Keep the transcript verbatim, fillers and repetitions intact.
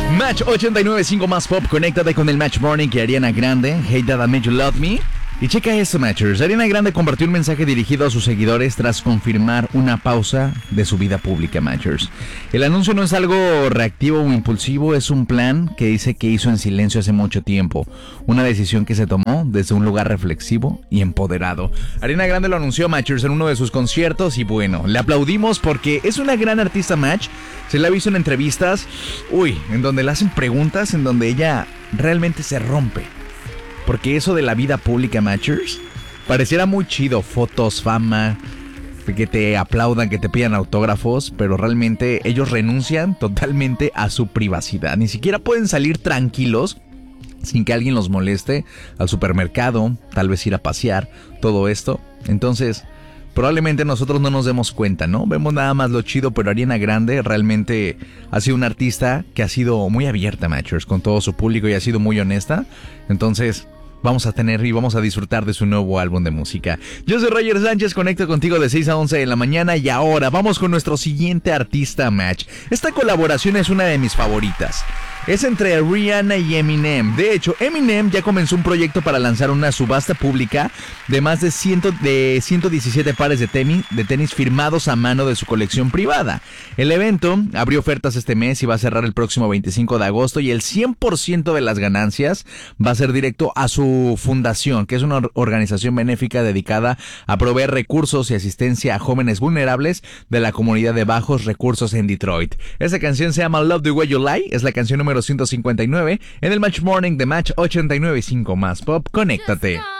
Match ochenta y nueve punto cinco más pop, conéctate con el Match Morning y Ariana Grande, Hey Dad I Made You Love Me. Y checa esto, Matchers. Ariana Grande compartió un mensaje dirigido a sus seguidores tras confirmar una pausa de su vida pública, Matchers. El anuncio no es algo reactivo o impulsivo, es un plan que dice que hizo en silencio hace mucho tiempo. Una decisión que se tomó desde un lugar reflexivo y empoderado. Ariana Grande lo anunció, Matchers, en uno de sus conciertos y bueno, le aplaudimos porque es una gran artista, Match. Se la ha visto en entrevistas, uy, en donde le hacen preguntas, en donde ella realmente se rompe. Porque eso de la vida pública, Matchers, pareciera muy chido, fotos, fama, que te aplaudan, que te pidan autógrafos, pero realmente ellos renuncian totalmente a su privacidad. Ni siquiera pueden salir tranquilos sin que alguien los moleste al supermercado, tal vez ir a pasear, todo esto. Entonces, probablemente nosotros no nos demos cuenta, ¿no? Vemos nada más lo chido, pero Ariana Grande realmente ha sido una artista que ha sido muy abierta, Matchers, con todo su público y ha sido muy honesta. Entonces, vamos a tener y vamos a disfrutar de su nuevo álbum de música. Yo soy Roger Sánchez, conecto contigo de seis a once de la mañana y ahora vamos con nuestro siguiente artista, Match. Esta colaboración es una de mis favoritas. Es entre Rihanna y Eminem. De hecho, Eminem ya comenzó un proyecto para lanzar una subasta pública de más de, cien, de ciento diecisiete pares de tenis, de tenis firmados a mano de su colección privada. El evento abrió ofertas este mes y va a cerrar el próximo veinticinco de agosto y el cien por ciento de las ganancias va a ser directo a su fundación, que es una organización benéfica dedicada a proveer recursos y asistencia a jóvenes vulnerables de la comunidad de bajos recursos en Detroit. Esta canción se llama Love the Way You Lie, es la canción número ciento cincuenta y nueve en el Match Morning de Match ochenta y nueve punto cinco más pop. Conéctate.